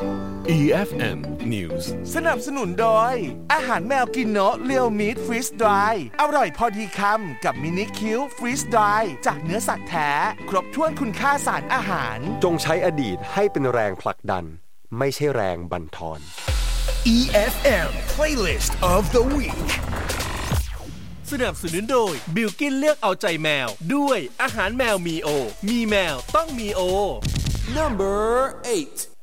EFM News สนับสนุนโดยอาหารแมวกินโนะเรียวมีทฟรีสดรายอร่อยพอดีคำกับมินิคิวฟรีสดรายจากเนื้อสัตว์แท้ครบถ้วนคุณค่าสารอาหารจงใช้อดีตให้เป็นแรงผลักดันไม่ใช่แรงบั่นทอน EFM Playlist of the Week สนับสนุนโดยบิลกินเลือกเอาใจแมวด้วยอาหารแมวมีโอมีแมวต้องมีโอ Number 8